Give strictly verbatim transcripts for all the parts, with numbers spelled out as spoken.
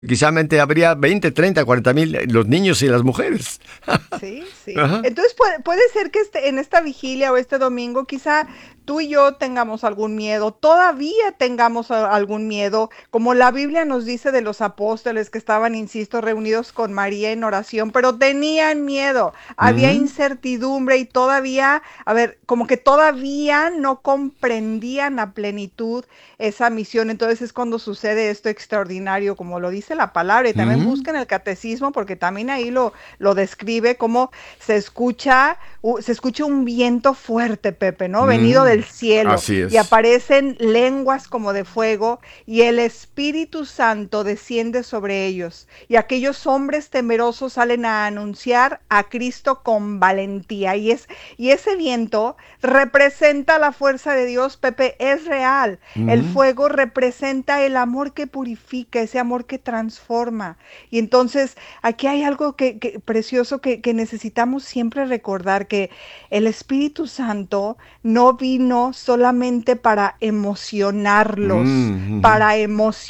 Quizás habría veinte, treinta, cuarenta mil, los niños y las mujeres. Sí, sí. Ajá. Entonces puede, puede ser que este, en esta vigilia o este domingo quizá tú y yo tengamos algún miedo, todavía tengamos a- algún miedo, como la Biblia nos dice de los apóstoles que estaban, insisto, reunidos con María en oración, pero tenían miedo, había Ujú. incertidumbre y todavía, a ver, como que todavía no comprendían a plenitud esa misión. Entonces es cuando sucede esto extraordinario, como lo dice la palabra, y también Ujú. busquen el catecismo porque también ahí lo, lo describe como se escucha, u- se escucha un viento fuerte, Pepe, ¿no? Venido Mm. del cielo Así y es. aparecen lenguas como de fuego y el Espíritu Santo desciende sobre ellos y aquellos hombres temerosos salen a anunciar a Cristo con valentía y es y ese viento representa la fuerza de Dios, Pepe, es real. El Ujú. fuego representa el amor que purifica, ese amor que transforma. Y entonces aquí hay algo que, que precioso que, que necesitamos siempre recordar, que el Espíritu Santo no vino solamente para emocionarlos, Mm, ujú. para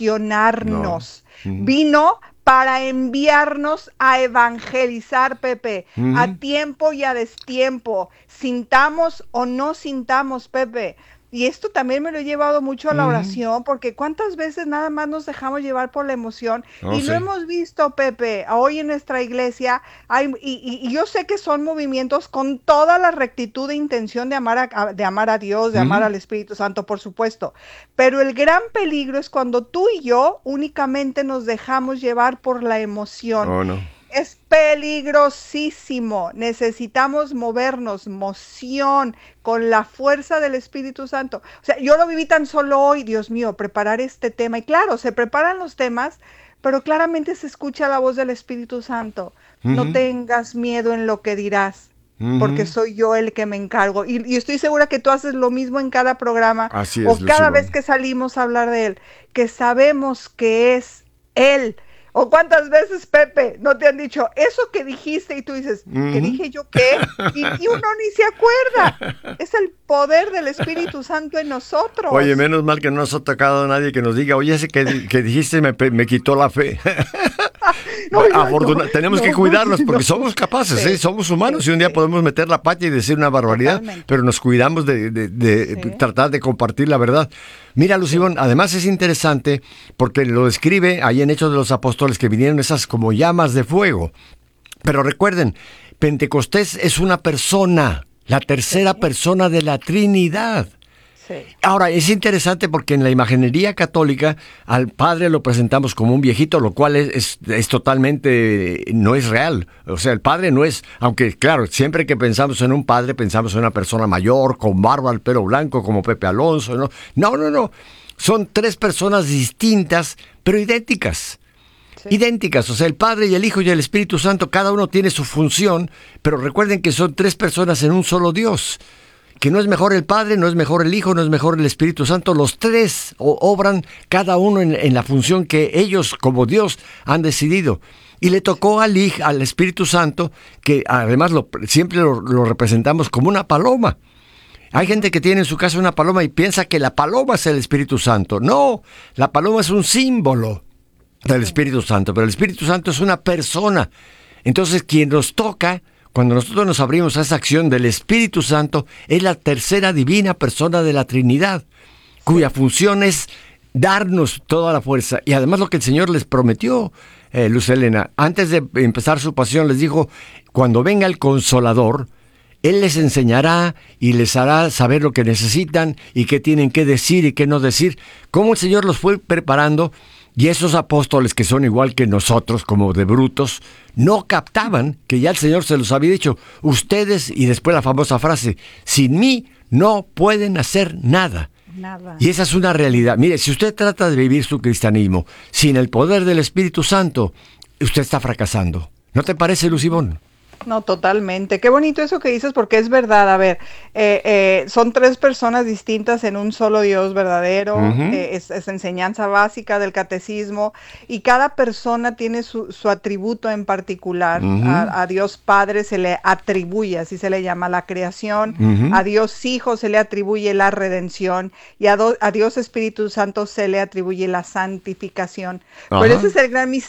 No. emocionarnos, Ujú. vino para enviarnos a evangelizar, Pepe, a Ujú. tiempo y a destiempo, sintamos o no sintamos, Pepe. Y esto también me lo he llevado mucho a la Ujú. oración, porque cuántas veces nada más nos dejamos llevar por la emoción Oh, y lo sí. hemos visto, Pepe, hoy en nuestra iglesia, hay, y, y- y yo sé que son movimientos con toda la rectitud de intención de amar a, a- de amar a Dios, de amar Ujú. al Espíritu Santo, por supuesto, pero el gran peligro es cuando tú y yo únicamente nos dejamos llevar por la emoción. Oh, no. Es peligrosísimo. Necesitamos movernos, moción, con la fuerza del Espíritu Santo. O sea, yo lo viví tan solo hoy, Dios mío, preparar este tema. Y claro, se preparan los temas, pero claramente se escucha la voz del Espíritu Santo. No Ujú. tengas miedo en lo que dirás, porque Ujú. soy yo el que me encargo. Y, y estoy segura que tú haces lo mismo en cada programa Así es, o cada vez Lucibón. que salimos a hablar de Él, que sabemos que es Él. ¿O cuántas veces, Pepe, no te han dicho eso que dijiste y tú dices, ¿qué Ujú. dije yo qué? Y, y uno ni se acuerda. Es el poder del Espíritu Santo en Oye, nosotros. menos mal que no nos ha tocado a nadie que nos diga, oye, ese que, di- que dijiste me, pe- me quitó la fe. No, no, no, Afortuna- tenemos que no, cuidarnos porque no. somos capaces, ¿eh? Sí, Somos humanos sí, y un día sí, podemos meter la pata y decir una barbaridad, pero totalmente. nos cuidamos de, de- de Sí, tratar de compartir la verdad. Mira, sí. Lucibón, además es interesante porque lo describe ahí en Hechos de los Apóstoles que vinieron esas como llamas de fuego. Pero recuerden, Pentecostés es una persona, la tercera Sí, persona de la Trinidad. sí, Ahora, es interesante porque en la imaginería católica al padre lo presentamos como un viejito, lo cual es, es, es totalmente, no es real. O sea, el padre no es, aunque claro, siempre que pensamos en un padre, pensamos en una persona mayor, con barba, el pelo blanco, como Pepe Alonso, ¿no? No, no, no. Son tres personas distintas, pero idénticas. sí. Idénticas, o sea, el Padre y el Hijo y el Espíritu Santo, cada uno tiene su función, pero recuerden que son tres personas en un solo Dios. Que no es mejor el Padre, no es mejor el Hijo, no es mejor el Espíritu Santo. Los tres o- obran cada uno en, en la función que ellos, como Dios, han decidido. Y le tocó al Hijo, al Espíritu Santo, que además lo, siempre lo, lo representamos como una paloma. Hay Ujú. gente que tiene en su casa una paloma y piensa que la paloma es el Espíritu Santo. No, la paloma es un símbolo del Sí, Espíritu Santo, pero el Espíritu Santo es una persona. Entonces, quien nos toca, cuando nosotros nos abrimos a esa acción del Espíritu Santo, es la tercera divina persona de la Trinidad, cuya sí, función es darnos toda la fuerza. Y además lo que el Señor les prometió, eh, Luz Helena, antes de empezar su pasión, les dijo, cuando venga el Consolador, Él les sí, enseñará y les hará saber lo que necesitan y qué tienen que decir y qué no decir. Cómo el Señor los fue preparando. Y esos apóstoles que son igual que nosotros, como de brutos, no captaban que ya el Señor se los había dicho, ustedes, y después la famosa frase, sin mí no pueden hacer nada. nada. Y esa es una realidad. Mire, si usted trata de vivir su cristianismo sin el poder del Espíritu Santo, usted está fracasando. ¿No te parece, Lucibón? No, totalmente. Qué bonito eso que dices, porque es verdad. A ver, eh, eh, son tres personas distintas en un solo Dios verdadero. Ujú, eh, es, es enseñanza básica del catecismo y cada persona tiene su, su atributo en particular. ujú, A, a Dios Padre se le atribuye, así se le llama la creación. A ujú. Dios Hijo se le atribuye la redención y a, do- a Dios Espíritu Santo se le atribuye la santificación. Pero ese Ajá. es el gran